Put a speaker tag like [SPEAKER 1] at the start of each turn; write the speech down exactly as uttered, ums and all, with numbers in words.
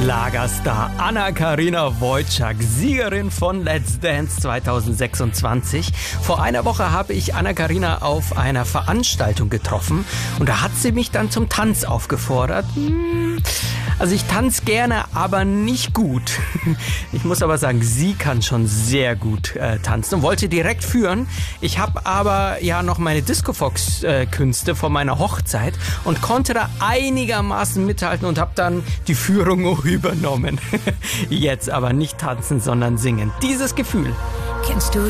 [SPEAKER 1] Schlagerstar Anna-Karina Wojcik, Siegerin von Let's Dance zwanzig sechsundzwanzig. Vor einer Woche habe ich Anna-Karina auf einer Veranstaltung getroffen und da hat sie mich dann zum Tanz aufgefordert. Also ich tanze gerne, aber nicht gut. Ich muss aber sagen, sie kann schon sehr gut äh, tanzen und wollte direkt führen. Ich habe aber ja noch meine Discofox-Künste von meiner Hochzeit und konnte da einigermaßen mithalten und habe dann die Führung übernommen. Jetzt aber nicht tanzen, sondern singen. Dieses Gefühl.
[SPEAKER 2] Kennst du